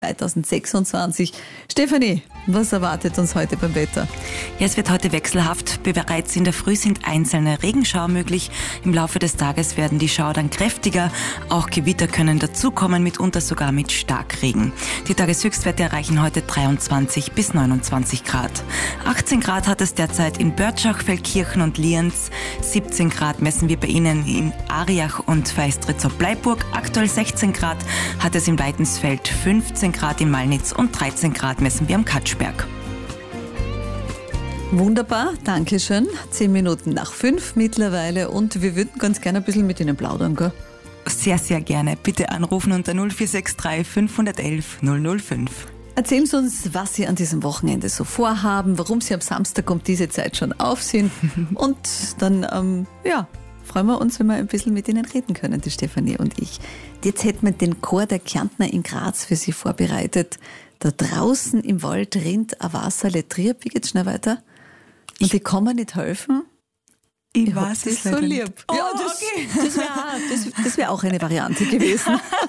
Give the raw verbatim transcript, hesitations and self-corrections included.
zweitausendsechsundzwanzig. Stefanie, was erwartet uns heute beim Wetter? Ja, es wird heute wechselhaft. Bereits in der Früh sind einzelne Regenschauer möglich. Im Laufe des Tages werden die Schauer dann kräftiger. Auch Gewitter können dazukommen, mitunter sogar mit Starkregen. Die Tageshöchstwerte erreichen heute dreiundzwanzig bis neunundzwanzig Grad. achtzehn Grad hat es derzeit in Börtschach, Feldkirchen und Lienz. siebzehn Grad messen wir bei Ihnen in Ariach und Feistritz-Bleiburg. Aktuell sechzehn Grad hat es in Weidensfeld, fünfzehn Grad in Malnitz und dreizehn Grad messen wir am Katschberg. Wunderbar, danke schön. Zehn Minuten nach fünf mittlerweile und wir würden ganz gerne ein bisschen mit Ihnen plaudern, gell? Sehr, sehr gerne. Bitte anrufen unter null vier sechs drei fünf eins eins null null fünf. Erzählen Sie uns, was Sie an diesem Wochenende so vorhaben, warum Sie am Samstag um diese Zeit schon auf sind. Und dann, ähm, ja, freuen wir uns, wenn wir ein bisschen mit Ihnen reden können, die Stefanie und ich. Jetzt hätten wir den Chor der Kärntner in Graz für Sie vorbereitet. Da draußen im Wald rinnt ein Wasserle Trieb. Wie geht's schnell weiter? Und die kann mir nicht helfen. Ich, ich weiß es es so leider lieb. nicht. Oh, ja, das, okay. das wäre das, das wär auch eine Variante gewesen.